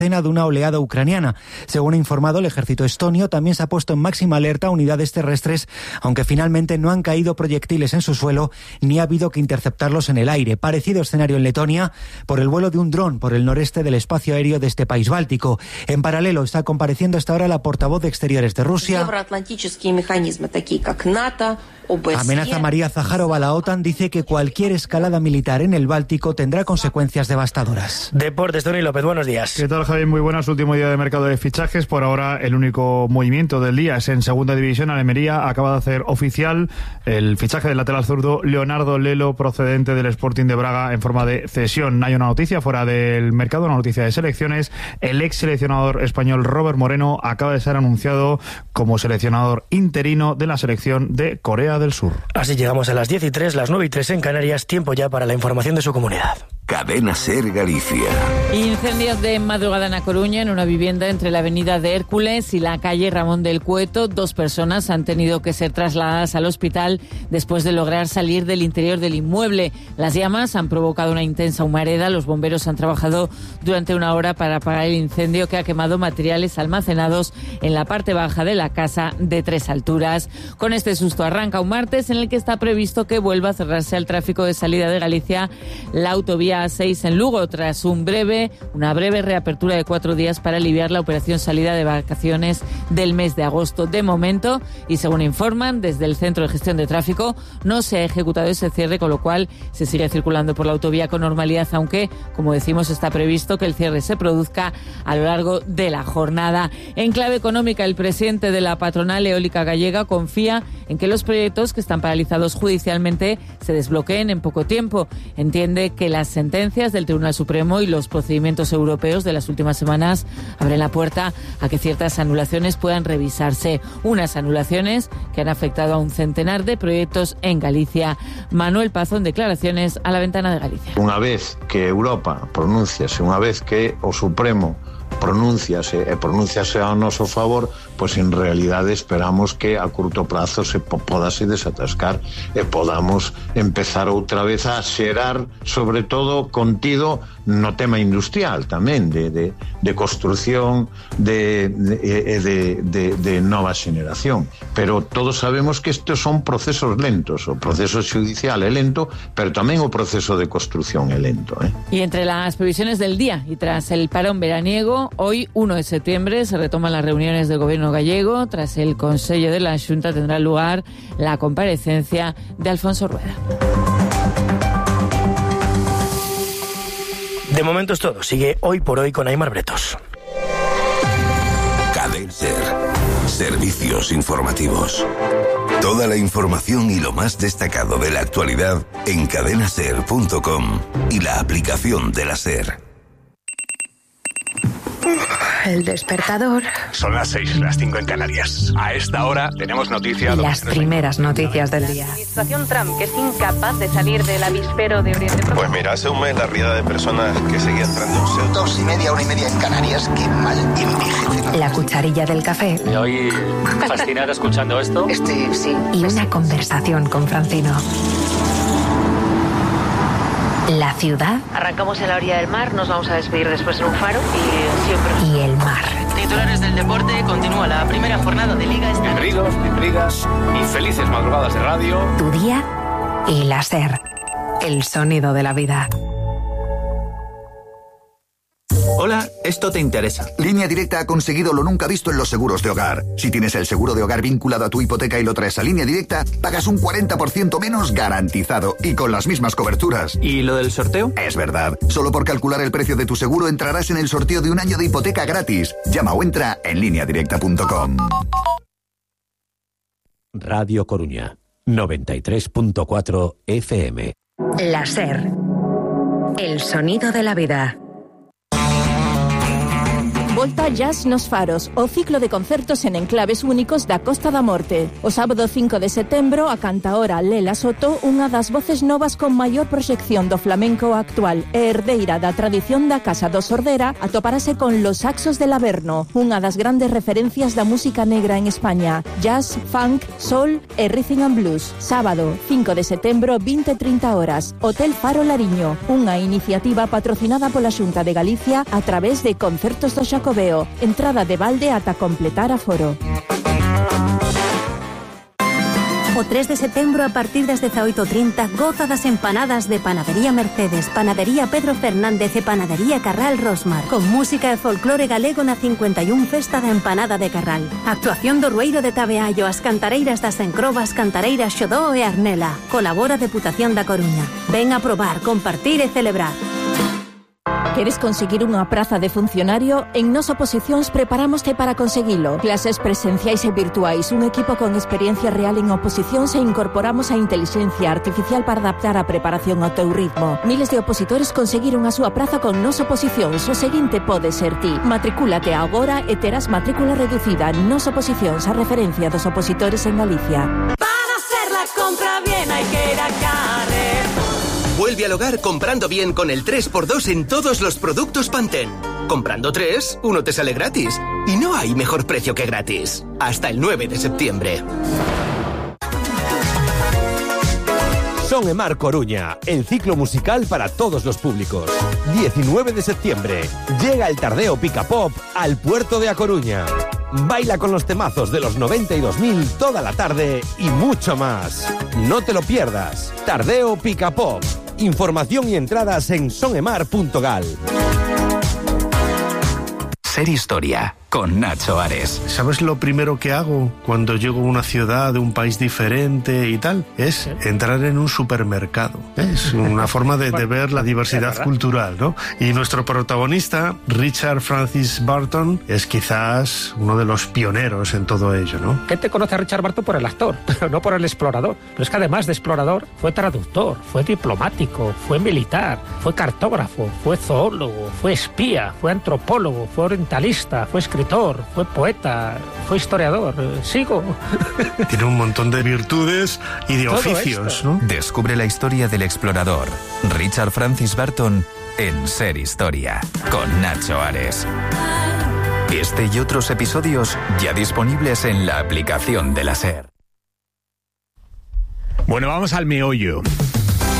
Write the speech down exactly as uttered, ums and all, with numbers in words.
de una oleada ucraniana. Según ha informado el ejército estonio, también se ha puesto en máxima alerta unidades terrestres, aunque finalmente no han caído proyectiles en su suelo ni ha habido que interceptarlos en el aire. Parecido escenario en Letonia por el vuelo de un dron por el noreste del espacio aéreo de este país báltico. En paralelo está compareciendo hasta ahora la portavoz de Exteriores de Rusia. Amenaza María Zaharova. La OTAN dice que cualquier escalada militar en el Báltico tendrá consecuencias devastadoras. Deportes, Tony López, buenos días. ¿Qué tal, Javier? Muy buenas. Último día de mercado de fichajes. Por ahora, el único movimiento del día es en segunda división. Almería acaba de hacer oficial el fichaje del lateral zurdo Leonardo Lelo, procedente del Sporting de Braga, en forma de cesión. No hay una noticia fuera del mercado, una noticia de selecciones. El ex seleccionador español Robert Moreno acaba de ser anunciado como seleccionador interino de la selección de Corea del Sur. Así llegamos a las diez y tres, las nueve y tres en Canarias. Tiempo ya para la información de su comunidad. Cadena SER Galicia. Incendios de madrugada en A Coruña, en una vivienda entre la avenida de Hércules y la calle Ramón del Cueto. Dos personas han tenido que ser trasladadas al hospital después de lograr salir del interior del inmueble. Las llamas han provocado una intensa humareda. Los bomberos han trabajado durante una hora para apagar el incendio que ha quemado materiales almacenados en la parte baja de la casa de tres alturas. Con este susto arranca un martes en el que está previsto que vuelva a cerrarse al tráfico de salida de Galicia la autovía A seis en Lugo, tras un breve, una breve reapertura de cuatro días para aliviar la operación salida de vacaciones del mes de agosto. De momento, y según informan desde el Centro de Gestión de Tráfico, no se ha ejecutado ese cierre, con lo cual se sigue circulando por la autovía con normalidad, aunque, como decimos, está previsto que el cierre se produzca a lo largo de la jornada. En clave económica, el presidente de la patronal eólica gallega confía en que los proyectos que están paralizados judicialmente se desbloqueen en poco tiempo. Entiende que las sentencias del Tribunal Supremo y los procedimientos europeos de las últimas semanas abren la puerta a que ciertas anulaciones puedan revisarse. Unas anulaciones que han afectado a un centenar de proyectos en Galicia. Manuel Pazo, en declaraciones a La Ventana de Galicia. Unha vez que Europa pronunciase, unha vez que o Supremo pronunciase e pronunciase ao noso favor, pois en realidade esperamos que a curto prazo se podase desatascar e podamos empezar outra vez a xerar, sobre todo contido no tema industrial tamén, de, de, de construción de, de, de, de, de nova xeneración. Pero todos sabemos que estes son procesos lentos, o proceso judicial é lento, pero tamén o proceso de construción é lento, eh? Y entre las previsiones del día y tras el parón veraniego, hoy, uno de septiembre, se retoman las reuniones del Gobierno gallego. Tras el Consello de la Xunta tendrá lugar la comparecencia de Alfonso Rueda. De momento es todo. Sigue Hoy por Hoy con Aimar Bretos. Cadena SER. Servicios informativos. Toda la información y lo más destacado de la actualidad en cadena ser punto com y la aplicación de la SER. El despertador. Son las seis, las cinco en Canarias. A esta hora tenemos noticias. Las primeras noticias del día. La administración Trump, que es incapaz de salir del avispero de Oriente Próximo. Pues mira, hace un mes la riada de personas que seguía entrando. Dos y media, una y media en Canarias. Qué mal envejece. La cucharilla del café. Me voy fascinada escuchando esto. Este, sí. Y una conversación con Francino. La ciudad. Arrancamos en la orilla del mar, nos vamos a despedir después en un faro y siempre. Y el mar. Titulares del deporte, continúa la primera jornada de Liga. Bienvenidos, bienvenidas y felices madrugadas de radio. Tu día y la SER. El sonido de la vida. Hola, esto te interesa. Línea Directa ha conseguido lo nunca visto en los seguros de hogar. Si tienes el seguro de hogar vinculado a tu hipoteca y lo traes a Línea Directa, pagas un cuarenta por ciento menos garantizado y con las mismas coberturas. ¿Y lo del sorteo? Es verdad. Solo por calcular el precio de tu seguro entrarás en el sorteo de un año de hipoteca gratis. Llama o entra en línea directa punto com. Radio Coruña, noventa y tres punto cuatro F M. La SER. El sonido de la vida. volta Jazz nos Faros, o ciclo de concertos en enclaves únicos da Costa da Morte. O sábado cinco de setembro, a cantaora Lela Soto, unha das voces novas con maior proxección do flamenco actual e herdeira da tradición da Casa do Sordera, atoparase con Los Saxos del Averno, unha das grandes referencias da música negra en España. Jazz, funk, soul e rhythm and blues. Sábado cinco de setembro, vinte e trinta horas. Hotel Faro Lariño, unha iniciativa patrocinada pola Xunta de Galicia a través de Concertos do Xacobeo. Entrada de balde ata completar aforo. O tres de setembro, a partir das dezaoito e trinta, goza das empanadas de Panadería Mercedes, Panadería Pedro Fernández e Panadería Carral Rosmar, con música e folclore galego na cincuenta e un Festa da Empanada de Carral. Actuación do Rueiro de Tabeallo, as cantareiras das Encrobas, Cantareiras Xodó e Arnela. Colabora Deputación da Coruña. Ven a probar, compartir e celebrar. Queres conseguir unha praza de funcionario? En Nos Oposicións preparamoste para conseguilo. Clases presenciais e virtuais, un equipo con experiencia real en oposicións e incorporamos a inteligencia artificial para adaptar a preparación ao teu ritmo. Miles de opositores conseguiron a súa praza con Nos Oposicións. O seguinte pode ser ti. Matricúlate agora e terás matrícula reducida. Nos Oposicións, a referencia dos opositores en Galicia. Para hacer la compra bien hay que ir a Carrefour. Vuelve al hogar comprando bien con el tres por dos en todos los productos Pantene. Comprando tres, uno te sale gratis. Y no hay mejor precio que gratis. Hasta el nueve de septiembre. Son Emar Coruña, el ciclo musical para todos los públicos. diecinueve de septiembre, llega el Tardeo Pica Pop al puerto de A Coruña. Baila con los temazos de los noventa y dos mil toda la tarde y mucho más. No te lo pierdas. Tardeo Pica Pop. Información y entradas en sonemar punto gal. Ser Historia, con Nacho Ares. ¿Sabes lo primero que hago cuando llego a una ciudad de un país diferente y tal? Es entrar en un supermercado. Es una forma de, de ver la diversidad cultural, ¿no? Y nuestro protagonista, Richard Francis Burton, es quizás uno de los pioneros en todo ello, ¿no? Gente conoce a Richard Burton por el actor, pero no por el explorador. Pero es que además de explorador, fue traductor, fue diplomático, fue militar, fue cartógrafo, fue zoólogo, fue espía, fue antropólogo, fue orientalista, fue escritor, fue poeta, fue historiador. Sigo. Tiene un montón de virtudes y de oficios, ¿no? Descubre la historia del explorador, Richard Francis Burton, en Ser Historia, con Nacho Ares. Este y otros episodios ya disponibles en la aplicación de la SER. Bueno, vamos al meollo.